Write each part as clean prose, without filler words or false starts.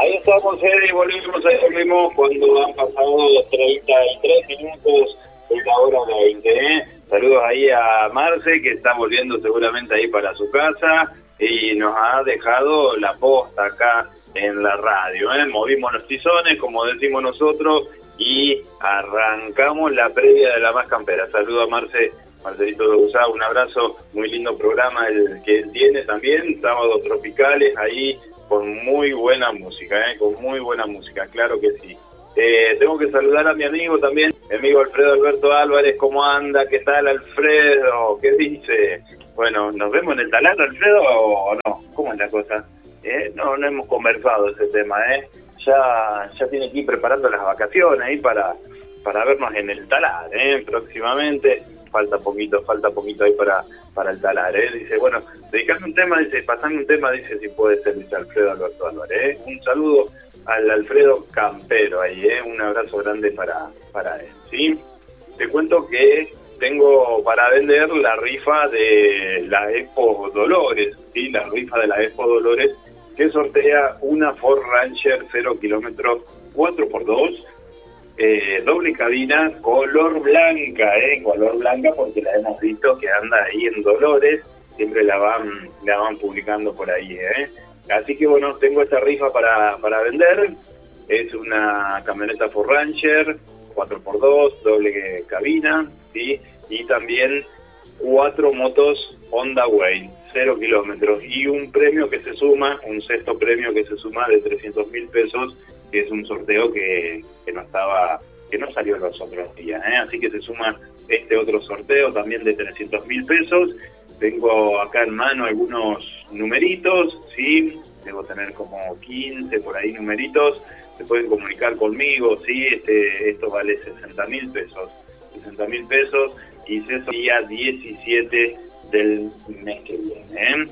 Ahí estamos, volvimos cuando han pasado 33 minutos de la hora 20. Saludos ahí a Marce, que está volviendo seguramente ahí para su casa y nos ha dejado la posta acá en la radio. Movimos los tizones, como decimos nosotros, y arrancamos la previa de la más campera. Saludos a Marcelito de Usá, un abrazo, muy lindo programa el que él tiene también, sábados tropicales ahí, con muy buena música, con muy buena música, claro que sí. Tengo que saludar a mi amigo también, mi amigo Alfredo Alberto Álvarez. ¿Cómo anda? ¿Qué tal, Alfredo? ¿Qué dice? Bueno, ¿nos vemos en el talar, Alfredo, o no? ¿Cómo es la cosa? No hemos conversado ese tema, Ya tiene que ir preparando las vacaciones ahí para vernos en el talar, próximamente. Falta poquito ahí para el talar, Dice, bueno, dedicame un tema, dice, pasame un tema, dice, si puede ser, dice Alfredo Alberto Álvarez, Un saludo al Alfredo Campero ahí, un abrazo grande para él, ¿sí? Te cuento que tengo para vender la rifa de la Expo Dolores, ¿sí? La rifa de la Expo Dolores, que sortea una Ford Ranger 0 kilómetros 4x2, doble cabina, color blanca, color blanca, porque la hemos visto que anda ahí en Dolores, siempre la van publicando por ahí, Así que bueno, tengo esta rifa para vender. Es una camioneta Ford Ranger 4x2, doble cabina, ¿sí? Y también 4 motos Honda Way 0 kilómetros y un premio que se suma, un sexto premio que se suma de 300.000 pesos, que es un sorteo que no salió los otros días, Así que se suma este otro sorteo también de 300.000 pesos. Tengo acá en mano algunos numeritos, ¿sí? Debo tener como 15 por ahí numeritos. Se pueden comunicar conmigo, ¿sí? Esto vale 60.000 pesos. 60.000 pesos, y eso día 17 del mes que viene,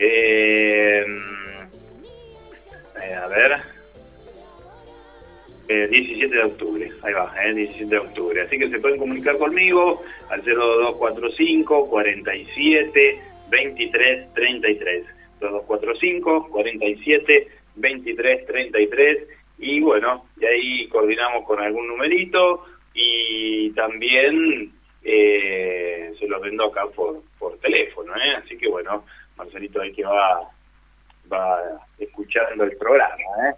a ver... 17 de octubre, ahí va, 17 de octubre. Así que se pueden comunicar conmigo al 0245 47 23 33. 0245 47 23 33. Y bueno, de ahí coordinamos con algún numerito y también se los vendo acá por teléfono, Así que bueno, Marcelito ahí que va escuchando el programa,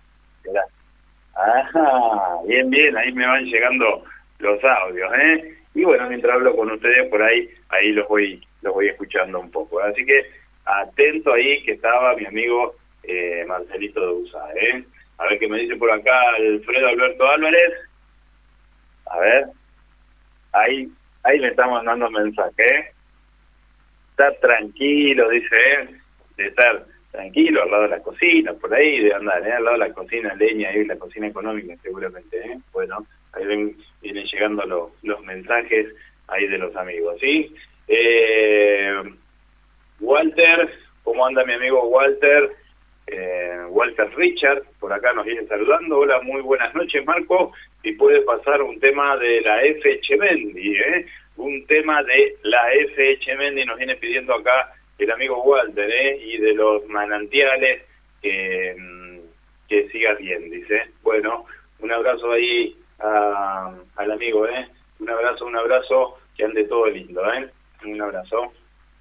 Ajá, bien, ahí me van llegando los audios, Y bueno, mientras hablo con ustedes por ahí los voy escuchando un poco, Así que atento ahí que estaba mi amigo Marcelito de Usá, A ver qué me dice por acá Alfredo Alberto Álvarez. A ver, ahí le estamos mandando mensaje, Está tranquilo, dice, de estar tranquilo, al lado de la cocina, por ahí de andar, al lado de la cocina leña, ahí la cocina económica seguramente, Bueno, ahí vienen llegando los mensajes ahí de los amigos, ¿sí? Walter, ¿cómo anda mi amigo Walter? Walter Richard, por acá nos viene saludando. Hola, muy buenas noches, Marco. Si puede pasar un tema de la F. Echemendy, un tema de la F. Echemendy nos viene pidiendo acá el amigo Walter, y de los manantiales, que siga bien, dice. Bueno, un abrazo ahí al amigo, un abrazo, que ande todo lindo, un abrazo.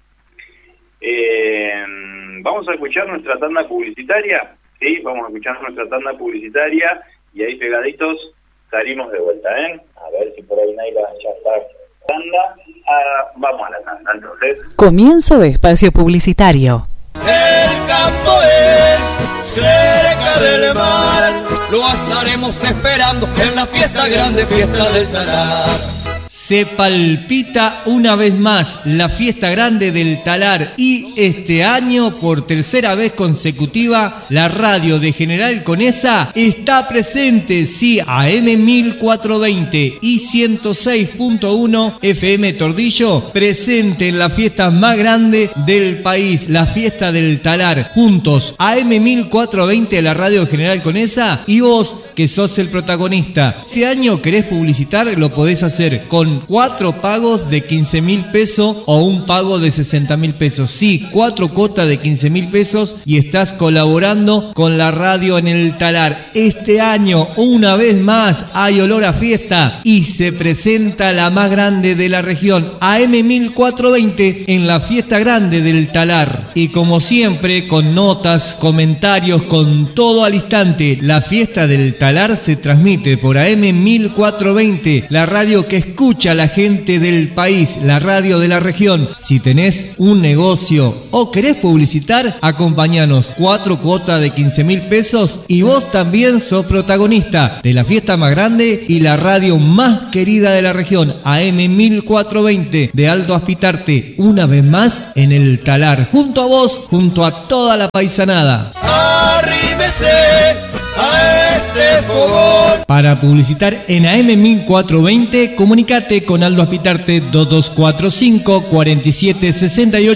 Vamos a escuchar nuestra tanda publicitaria, ¿sí? Vamos a escuchar nuestra tanda publicitaria y ahí pegaditos salimos de vuelta, A ver si por ahí Naila ya está. Tanda, vamos a la tanda entonces. Comienzo de espacio publicitario. El campo es cerca del mar, lo estaremos esperando en la fiesta grande, fiesta del talar. Se palpita una vez más la fiesta grande del talar y este año, por tercera vez consecutiva, la radio de General Conesa está presente, sí, AM 1420 y 106.1 FM Tordillo, presente en la fiesta más grande del país, la fiesta del talar. Juntos, AM 1420, la radio de General Conesa, y vos que sos el protagonista. Este año querés publicitar, lo podés hacer con 4 pagos de 15.000 pesos o un pago de 60.000 pesos. Sí, 4 cuotas de 15.000 pesos y estás colaborando con la radio en el Talar. Este año, una vez más, hay olor a fiesta y se presenta la más grande de la región, AM1420, en la fiesta grande del Talar. Y como siempre, con notas, comentarios, con todo al instante, la fiesta del Talar se transmite por AM1420, la radio que escucha a la gente del país, la radio de la región. Si tenés un negocio o querés publicitar, acompañanos. 4 cuotas de 15.000 pesos y vos también sos protagonista de la fiesta más grande y la radio más querida de la región, AM1420 de Aldo Aspitarte, una vez más en el Talar, junto a vos, junto a toda la paisanada. Arrímese a este fogón. Para publicitar en AM1420, comunicate con Aldo Aspitarte 2245 4768